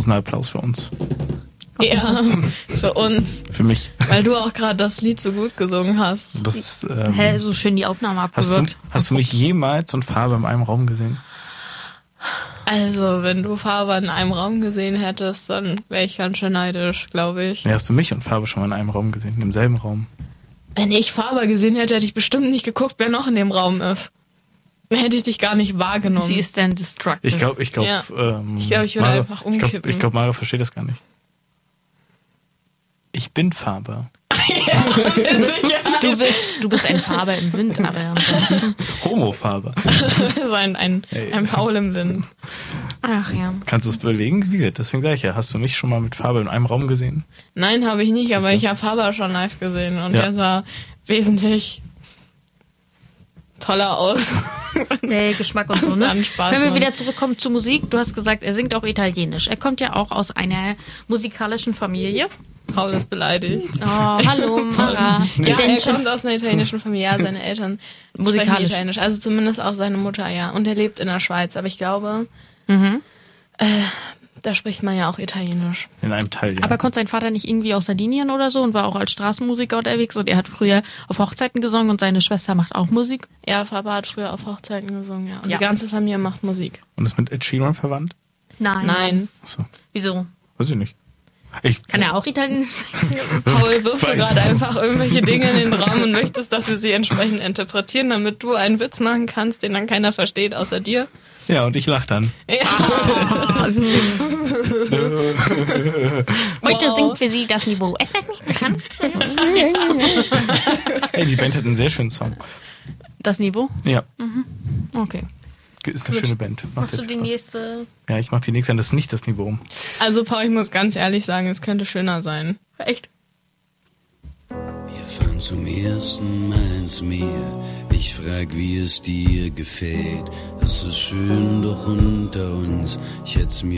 ist ein Applaus für uns. Ja, für uns. Für mich. Weil du auch gerade das Lied so gut gesungen hast. Das ist, so schön die Aufnahme abgewirkt. Hast du mich jemals und Farbe in einem Raum gesehen? Also, wenn du Farbe in einem Raum gesehen hättest, dann wäre ich ganz schön neidisch, glaube ich. Ja, hast du mich und Farbe schon mal in einem Raum gesehen? Im selben Raum? Wenn ich Farbe gesehen hätte, hätte ich bestimmt nicht geguckt, wer noch in dem Raum ist. Dann hätte ich dich gar nicht wahrgenommen. Sie ist dann destructive. Ich glaube, Ja. Ich würde einfach umkippen. Ich glaube, Mara versteht das gar nicht. Ich bin Farbe. Du bist ein Farbe im Wind, aber ansonsten. Homo-Farbe. so ein Paul im Wind. Ach ja. Kannst du es belegen? Wie? Deswegen sage ich ja, hast du mich schon mal mit Farbe in einem Raum gesehen? Nein, habe ich nicht, aber Siehste? ich habe Faber schon live gesehen und Ja. er sah wesentlich toller aus. Nee, Geschmack und so, Das ne? war ein Spaß, Wenn wir Mann. wieder zurückkommen zur Musik, du hast gesagt, er singt auch Italienisch. Er kommt ja auch aus einer musikalischen Familie. Paul ist beleidigt. Oh, hallo, Mara. Ja, er kommt aus einer italienischen Familie. Ja, seine Eltern sprechen Musikalisch. Italienisch. Also zumindest auch seine Mutter, ja. Und er lebt in der Schweiz. Aber ich glaube, da spricht man ja auch Italienisch. In einem Teil, ja. Aber konnte sein Vater nicht irgendwie aus Sardinien oder so und war auch als Straßenmusiker unterwegs und er hat früher auf Hochzeiten gesungen und seine Schwester macht auch Musik? Ja, Faber hat früher auf Hochzeiten gesungen, ja. Und Ja. die ganze Familie macht Musik. Und ist mit Ed Sheeran verwandt? Nein. Achso, Wieso? weiß ich nicht. Kann er auch Italienisch singen? Paul, wirfst du Weiß gerade ich. einfach irgendwelche Dinge in den Raum und möchtest, dass wir sie entsprechend interpretieren, damit du einen Witz machen kannst, den dann keiner versteht, außer dir? Ja, und ich lach dann. Heute singt für sie das Niveau. Etwas nicht bekannt. Hey, die Band hat einen sehr schönen Song. Das Niveau? Ja, Okay. ist eine schöne Band. Macht Machst du sehr die viel Spaß. nächste? Ja, ich mach die nächste, das ist nicht das Niveau. Also Paul, ich muss ganz ehrlich sagen, es könnte schöner sein. Echt? Wir fahren zum ersten Mal ins Meer. Ich frag, wie es dir gefällt. Es ist schön, doch unter uns. Ich hätt's mir